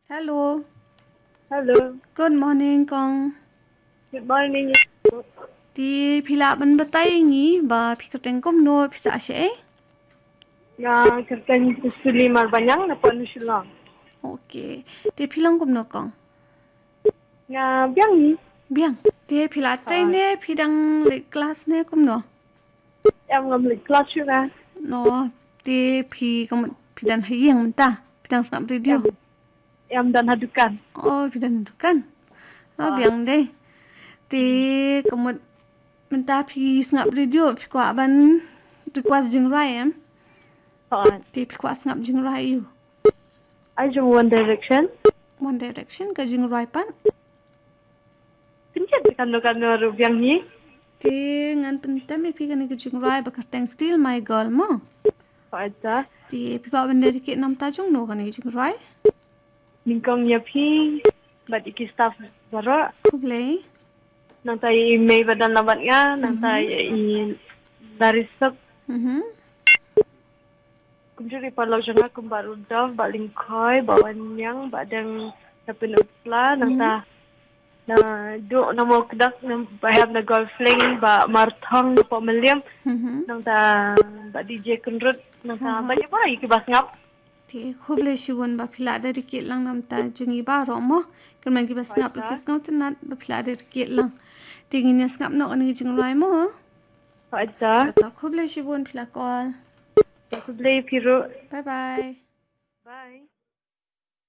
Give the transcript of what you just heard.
Hello. Hello. Good morning con. Good morning. Thì phi lạ bên bắt tay nhỉ và phi cái tên công nô phi sa sẽ. Kerja suli mar banyak na pon silang. Okay. Thì phi long công nô con. Biang ni. Biang. Thì phi lạ tay nè phi đang lấy class nè công nô. Em ngam lịch class juga. No. Thì phi công phi đang hay yang ta. Phi đang snap radio. Em dan hadukan. Oh phi đang kan. Oh biang deh. Thì công mình ta phi snap radio phi qua ban request jing rai em. Thì phi qua snap jing rai you. I jung One Direction. One Direction ka jing rai pan. Kincet kan ru biang ni. Thì ngan pentam phi kan ka jing rai ba ka tang still my girl mo. Ada. Thì phi ba ban dedicate nam ta jung no kan ka jing rai. Ningkong nya pi. Bat iki staff zara. Kublay. Nang tay may badan labat nga. Nang tay dari sep. Kumjuri palau janga kumbaru dav baling koi bawan yang badang tapin utla nang ta na do na mo kedak na bahab na golfling ba marthong po meliam nang ta ba DJ kunrut nang ta banyak ba iki bas ngap Thì kublay shiwon ba phi la dedicate lang nam ta jungi ba ro mo. Kan man ki ba snap ki snap tan ba phi la dedicate lang. Thì ngin snap no kan ka jing rai mo. ada Ta kublay shiwon phi la call. aku beli piru Bye bye. bye